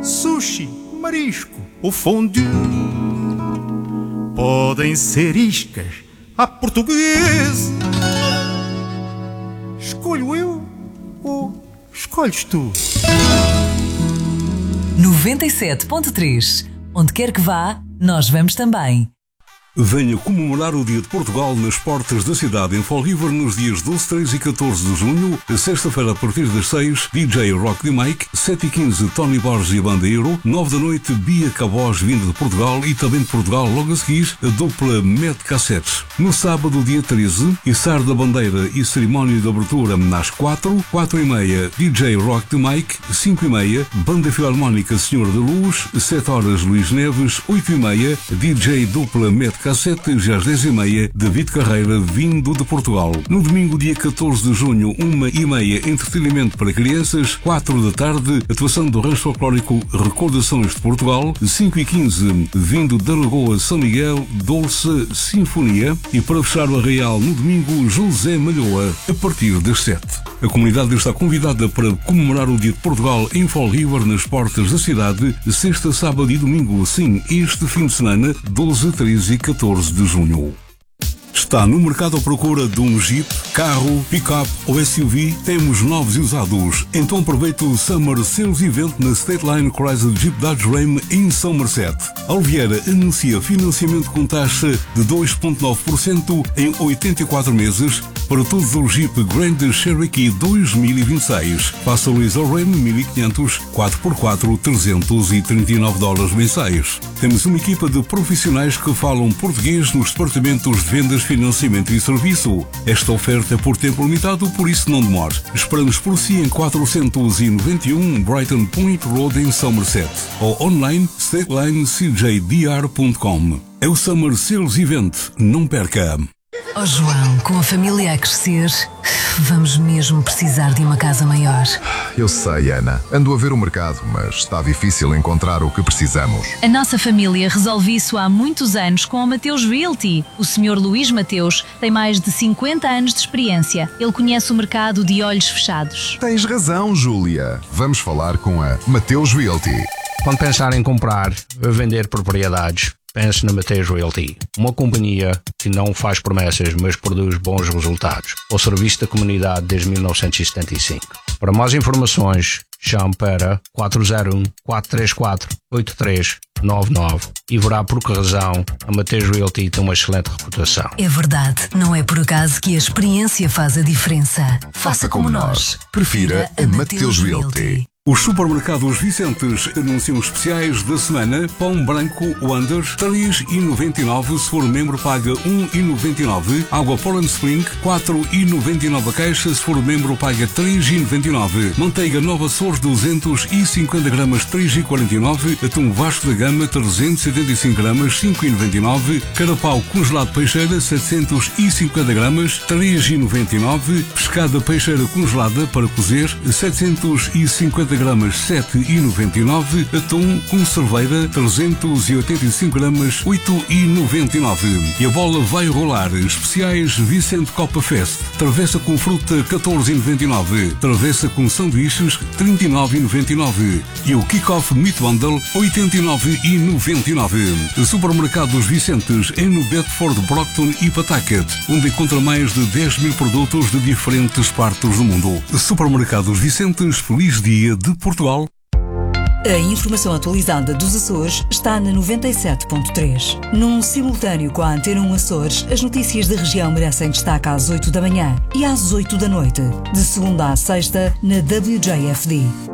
sushi, marisco, o fondue. Podem ser iscas à portuguesa. Escolho eu ou escolhes tu? 97.3. Onde quer que vá, nós vamos também. Venha comemorar o Dia de Portugal nas portas da cidade em Fall River nos dias 12, 13 e 14 de junho. Sexta-feira a partir das 6, DJ Rock de Mike, 7 e 15 Tony Borges e a Banda Euro, 9 da noite Bia Cabós vinda de Portugal e também de Portugal logo a seguir a dupla Mad Cassettes. No sábado, dia 13, Içar da Bandeira e cerimónia de abertura às 4, 4 e meia DJ Rock de Mike, 5 e meia Banda Filarmónica Senhor da Luz, 7 horas Luís Neves, 8 e meia DJ dupla Mad Cassettes e às 10 e meia David Carreira vindo de Portugal. No domingo, dia 14 de junho, 1 e meia entretenimento para crianças, 4 da tarde atuação do rancho folclórico Recordações de Portugal, 5 e 15 vindo da Lagoa São Miguel, Dolce Sinfonia e para fechar o arraial no domingo, José Malhoa a partir das 7. A comunidade está convidada para comemorar o Dia de Portugal em Fall River nas portas da cidade, sexta, sábado e domingo, sim, este fim de semana, 12, 13 e 14 de junho. Está no mercado à procura de um Jeep, carro, pick-up ou SUV? Temos novos e usados. Então aproveite o Summer Sales Event na State Line Chrysler Jeep Dodge Ram em Somerset. Oliveira anuncia financiamento com taxa de 2,9% em 84 meses para todos os Jeep Grand Cherokee 2026. Faça o lease ao Ram 1500 4x4 $339 mensais. Temos uma equipa de profissionais que falam português nos departamentos de vendas, financiamento e serviço. Esta oferta é por tempo limitado, por isso não demore. Esperamos por si em 491 Brighton Point Road em Somerset ou online statelinecjdr.com. É o Summer Sales Event, não perca! Oh João, com a família a crescer, vamos mesmo precisar de uma casa maior. Eu sei, Ana. Ando a ver o mercado, mas está difícil encontrar o que precisamos. A nossa família resolve isso há muitos anos com a Mateus Realty. O Sr. Luís Mateus tem mais de 50 anos de experiência. Ele conhece o mercado de olhos fechados. Tens razão, Júlia. Vamos falar com a Mateus Realty. Quando pensar em comprar ou vender propriedades, pense na Mateus Realty, uma companhia que não faz promessas, mas produz bons resultados. O serviço da comunidade desde 1975. Para mais informações, chame para 401-434-8399 e verá por que razão a Mateus Realty tem uma excelente reputação. É verdade, não é por acaso que a experiência faz a diferença. Faça como nós. Prefira a Mateus Realty. Os supermercados Vicentes anunciam especiais da semana. Pão branco Wonders 3,99, se for membro paga 1,99. Água Poland Spring 4,99 a caixa, se for membro paga 3,99. Manteiga Nova Açores 250 gramas 3,49. Atum Vasco da Gama 375 gramas 5,99. Carapau congelado peixeira 750 gramas 3,99. Pescada peixeira congelada para cozer 750 gramas 7,99. Atum conserveira 385 gramas 8,99. E a bola vai rolar. Especiais Vicente Copa Fest. Travessa com fruta 14,99. Travessa com sanduíches 39,99. E o Kick-Off Meat Bundle 89,99. Supermercados Vicentes é no Bedford, Brockton e Pawtucket, onde encontra mais de 10 mil produtos de diferentes partes do mundo. Supermercados Vicentes, feliz dia de Portugal. A informação atualizada dos Açores está na 97.3. Num simultâneo com a Antena 1 Açores, as notícias da região merecem destaque às 8 da manhã e às 8 da noite, de segunda à sexta, na WJFD.